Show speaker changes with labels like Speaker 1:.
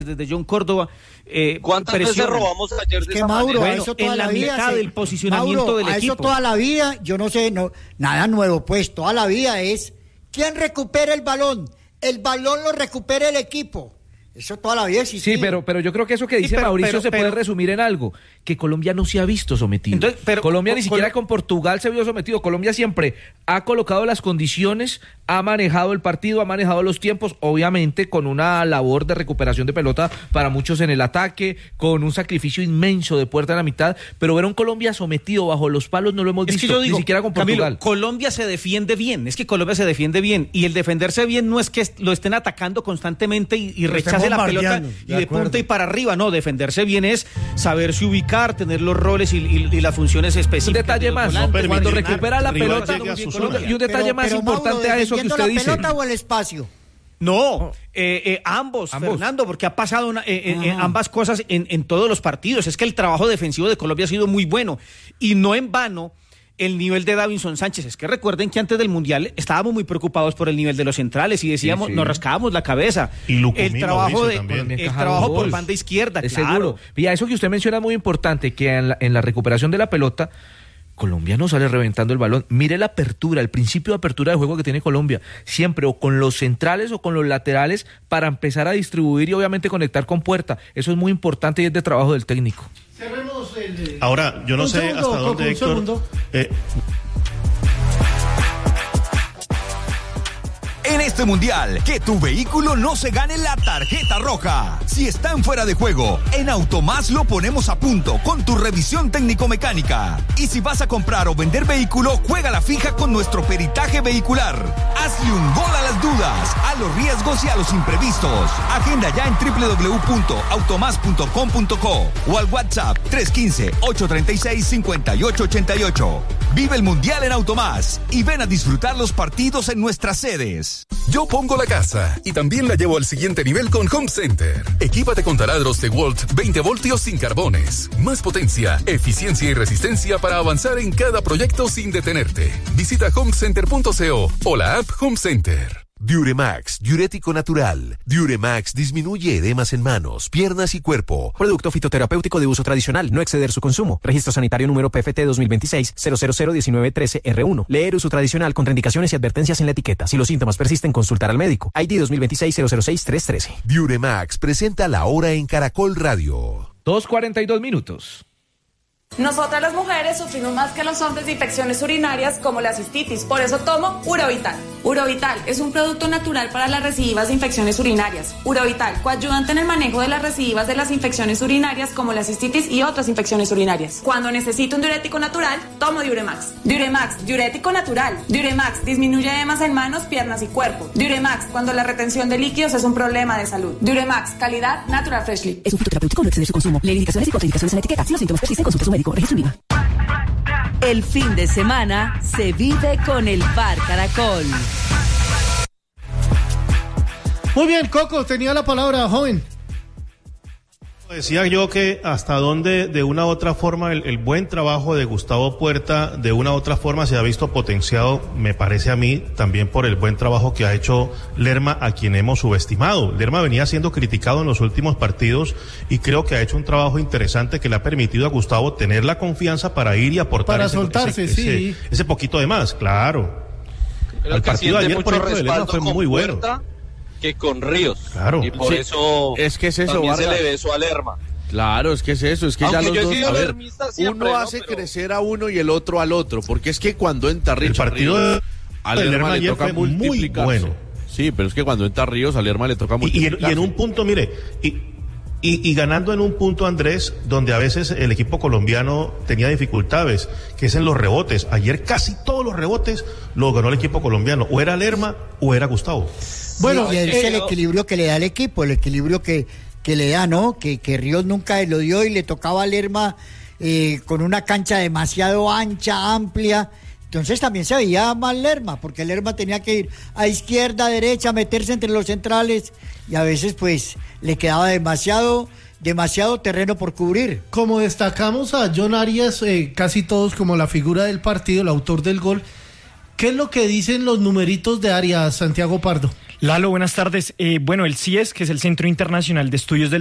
Speaker 1: desde John Córdoba.
Speaker 2: ¿Cuántas veces robamos ayer de esa
Speaker 3: Mauro,
Speaker 2: manera?
Speaker 3: eso toda
Speaker 1: en la
Speaker 3: vida,
Speaker 1: mitad del posicionamiento
Speaker 3: Mauro,
Speaker 1: del equipo.
Speaker 3: Eso toda la vida, yo no sé, nada nuevo, pues toda la vida es ¿quién recupera el balón? El balón lo recupera el equipo. Eso toda la vida existía.
Speaker 4: Sí, pero yo creo que eso que dice Mauricio se puede resumir en algo, que Colombia no se ha visto sometido. Entonces, Colombia ni siquiera con Portugal se vio sometido. Colombia siempre ha colocado las condiciones, ha manejado el partido, ha manejado los tiempos, obviamente con una labor de recuperación de pelota para muchos en el ataque, con un sacrificio inmenso de puerta a la mitad, pero ver a un Colombia sometido bajo los palos no lo hemos visto, ni siquiera con Portugal.
Speaker 1: Camilo, Colombia se defiende bien, y el defenderse bien no es que lo estén atacando constantemente y rechace la pelota y de punta y para arriba, no, defenderse bien es saberse ubicar, tener los roles y las funciones específicas.
Speaker 4: Un detalle más, cuando recupera la pelota, y un detalle más importante
Speaker 3: Mauro,
Speaker 4: a eso que usted dice.
Speaker 3: ¿la pelota o el espacio?
Speaker 1: No, ambos, Fernando, porque ha pasado ambas cosas en todos los partidos. Es que el trabajo defensivo de Colombia ha sido muy bueno y no en vano el nivel de Davinson Sánchez. Es que recuerden que antes del Mundial estábamos muy preocupados por el nivel de los centrales y decíamos, nos rascábamos la cabeza.
Speaker 5: Y
Speaker 1: el trabajo por banda izquierda,
Speaker 4: es
Speaker 1: claro.
Speaker 4: Seguro. Y a eso que usted menciona es muy importante, que en la recuperación de la pelota, Colombia no sale reventando el balón. Mire la apertura, el principio de apertura de juego que tiene Colombia. Siempre o con los centrales o con los laterales para empezar a distribuir y obviamente conectar con puerta. Eso es muy importante y es de trabajo del técnico.
Speaker 5: Ahora, yo no sé hasta dónde, Héctor...
Speaker 6: En este mundial, que tu vehículo no se gane la tarjeta roja. Si están fuera de juego, en Automás lo ponemos a punto con tu revisión técnico-mecánica. Y si vas a comprar o vender vehículo, juega la fija con nuestro peritaje vehicular. Hazle un gol a las dudas, a los riesgos y a los imprevistos. Agenda ya en www.automás.com.co o al WhatsApp 315-836-5888. Vive el mundial en Automás y ven a disfrutar los partidos en nuestras sedes.
Speaker 7: Yo pongo la casa y también la llevo al siguiente nivel con Home Center. Equípate con taladros DeWalt 20 voltios sin carbones. Más potencia, eficiencia y resistencia para avanzar en cada proyecto sin detenerte. Visita homecenter.co o la app Home Center.
Speaker 8: Diuremax, diurético natural. Diuremax disminuye edemas en manos, piernas y cuerpo.
Speaker 9: Producto fitoterapéutico de uso tradicional, no exceder su consumo. Registro sanitario número PFT 2026-0001913-R1. Leer uso tradicional, contraindicaciones y advertencias en la etiqueta. Si los síntomas persisten, consultar al médico. ID 2026-006-313.
Speaker 8: Diuremax presenta La Hora en Caracol Radio.
Speaker 4: 2:42.
Speaker 10: Nosotras las mujeres sufrimos más que los hombres de infecciones urinarias como la cistitis, por eso tomo Urovital. Urovital es un producto natural para las recidivas de infecciones urinarias. Urovital, coayudante en el manejo de las recidivas de las infecciones urinarias como la cistitis y otras infecciones urinarias. Cuando necesito un diurético natural, tomo Diuremax. Diuremax, diurético natural. Diuremax disminuye edemas en manos, piernas y cuerpo. Diuremax, cuando la retención de líquidos es un problema de salud. Diuremax, calidad Natural Freshly.
Speaker 11: Es un fitoterapéutico, no exceder su consumo. Lee indicaciones y contraindicaciones en la etiqueta. Si los síntomas persisten, consulta a su médico.
Speaker 12: El fin de semana se vive con el Bar Caracol.
Speaker 13: Muy bien, Coco, tenía la palabra, joven.
Speaker 5: Decía yo que hasta donde de una u otra forma el buen trabajo de Gustavo Puerta de una u otra forma se ha visto potenciado, me parece a mí, también por el buen trabajo que ha hecho Lerma, a quien hemos subestimado. Lerma venía siendo criticado en los últimos partidos y creo que ha hecho un trabajo interesante que le ha permitido a Gustavo tener la confianza para ir y aportar
Speaker 13: para soltarse,
Speaker 5: ese poquito de más, claro.
Speaker 2: Pero el partido de ayer, por ejemplo, de Lerma fue muy bueno. Que con Ríos.
Speaker 5: Claro.
Speaker 2: Y por eso
Speaker 14: es que es eso,
Speaker 2: también
Speaker 14: Vargas.
Speaker 2: se le besó a Lerma.
Speaker 14: Claro, es que es eso, es que
Speaker 2: aunque
Speaker 14: ya los dos, a ver,
Speaker 2: siempre,
Speaker 14: uno hace crecer a uno y el otro al otro, porque es que cuando entra Richard
Speaker 5: el partido
Speaker 14: Ríos, a Lerma le toca multiplicarse.
Speaker 5: Muy bueno.
Speaker 14: Sí, pero es que cuando entra Ríos, a Lerma le toca multiplicarse.
Speaker 5: Y en un punto, mire, y ganando en un punto, Andrés, donde a veces el equipo colombiano tenía dificultades, que es en los rebotes. Ayer casi todos los rebotes los ganó el equipo colombiano, o era Lerma o era Gustavo.
Speaker 3: Bueno, y es el equilibrio que le da el equipo, el equilibrio que le da, ¿no? Que Ríos nunca lo dio y le tocaba a Lerma con una cancha demasiado ancha, amplia. Entonces también se veía mal Lerma, porque Lerma tenía que ir a izquierda, a derecha, meterse entre los centrales y a veces pues le quedaba demasiado terreno por cubrir.
Speaker 13: Como destacamos a John Arias, casi todos como la figura del partido, el autor del gol, ¿qué es lo que dicen los numeritos de Arias, Santiago Pardo?
Speaker 15: Lalo, buenas tardes. Bueno, el CIES, que es el Centro Internacional de Estudios del